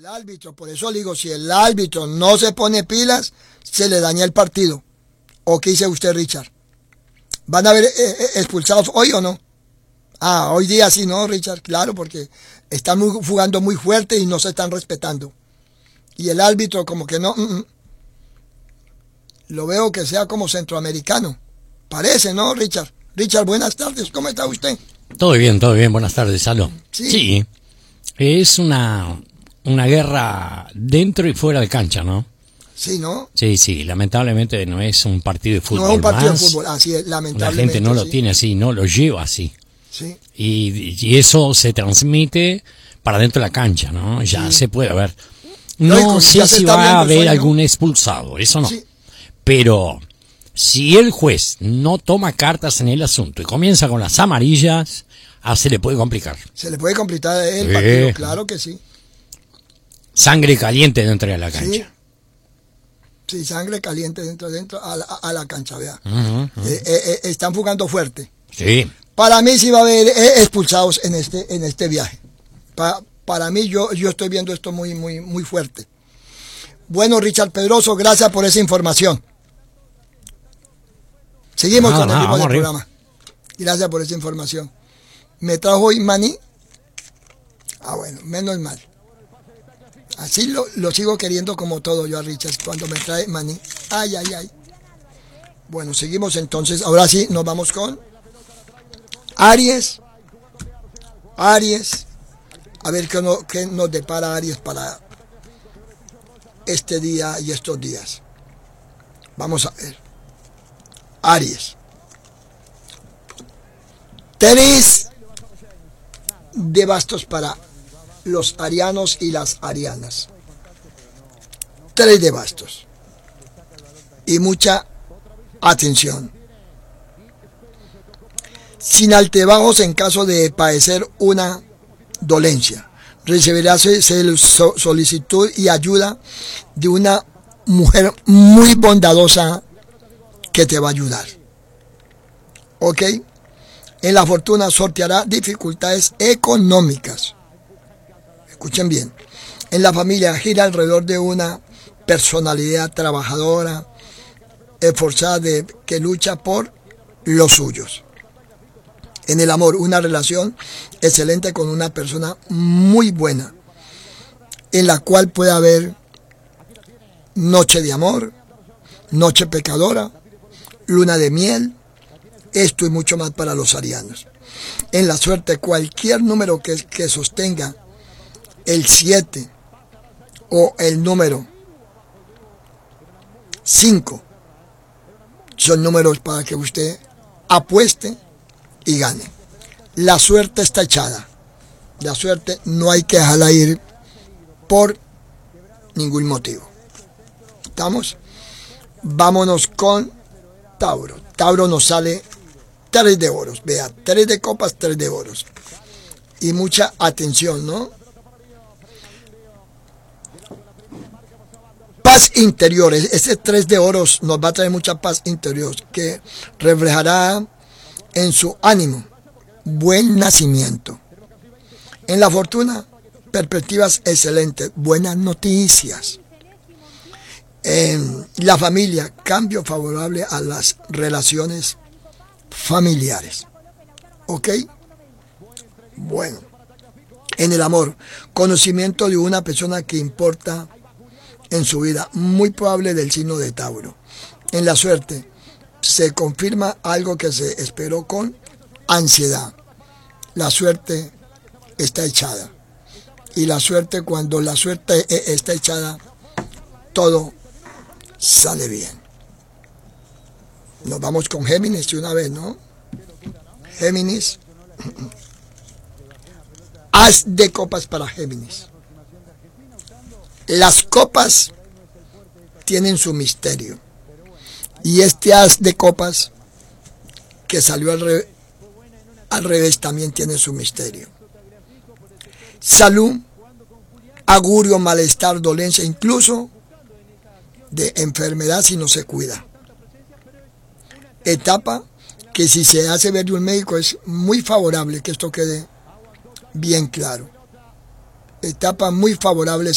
el árbitro, por eso digo, si el árbitro no se pone pilas, se le daña el partido. ¿O qué dice usted, Richard? ¿Van a haber expulsados hoy o no? Ah, hoy día sí, ¿no, Richard? Claro, porque están jugando muy fuerte y no se están respetando. Y el árbitro como que no. Lo veo que sea como centroamericano. Parece, ¿no, Richard? Richard, buenas tardes. ¿Cómo está usted? Todo bien, buenas tardes, Salo. Sí. Es una guerra dentro y fuera de cancha, ¿no? Sí, ¿no? Sí, lamentablemente no es un partido de fútbol. No es un partido más. de fútbol, así es, lamentablemente. La gente no lo tiene así, no lo lleva así. Sí. Y eso se transmite para dentro de la cancha, ¿no? Ya se puede ver. No, No sé si va a haber algún expulsado, eso no. Sí. Pero si el juez no toma cartas en el asunto y comienza con las amarillas, se le puede complicar. Se le puede complicar el partido, claro que sí. Sangre caliente dentro de la cancha. Sí, sangre caliente dentro a la cancha, vea. Están jugando fuerte. Sí. Para mí sí va a haber expulsados en este viaje. Para mí yo estoy viendo esto muy fuerte. Bueno, Richard Pedroso, gracias por esa información. Seguimos con el ritmo del programa. Gracias por esa información. ¿Me trajo hoy maní? Ah, bueno, menos mal. Así lo sigo queriendo como todo yo a Richard cuando me trae maní. Ay. Bueno, seguimos entonces. Ahora sí, nos vamos con Aries. A ver qué nos depara Aries para este día y estos días. Vamos a ver. Aries. 3 de bastos para los arianos y las arianas. 3 de bastos. Y mucha atención. Sin altibajos en caso de padecer una dolencia. Recibirás solicitud y ayuda de una mujer muy bondadosa que te va a ayudar. ¿Ok? En la fortuna sorteará dificultades económicas. Escuchen bien. En la familia gira alrededor de una personalidad trabajadora, esforzada, que lucha por los suyos. En el amor, una relación excelente con una persona muy buena, en la cual puede haber noche de amor, noche pecadora, luna de miel, esto y mucho más para los arianos. En la suerte, cualquier número que sostenga el 7 o el número 5 son números para que usted apueste y gane. La suerte está echada. La suerte no hay que dejarla ir por ningún motivo. ¿Estamos? Vámonos con Tauro. Tauro nos sale 3 de oros. Vea, 3 de copas, 3 de oros. Y mucha atención, ¿no? Paz interior. Ese 3 de oros nos va a traer mucha paz interior que reflejará en su ánimo buen nacimiento. En la fortuna, perspectivas excelentes, buenas noticias. En la familia, cambio favorable a las relaciones familiares. ¿Ok? Bueno. En el amor, conocimiento de una persona que importa en su vida, muy probable del signo de Tauro. En la suerte, se confirma algo que se esperó con ansiedad. La suerte está echada. Y la suerte, cuando la suerte está echada, todo sale bien. Nos vamos con Géminis de una vez, ¿no? Géminis. As de copas para Géminis. Las copas tienen su misterio. Y este as de copas que salió al revés también tiene su misterio. Salud, augurio, malestar, dolencia, incluso de enfermedad si no se cuida. Etapa que si se hace ver de un médico es muy favorable que esto quede bien claro. Etapa muy favorable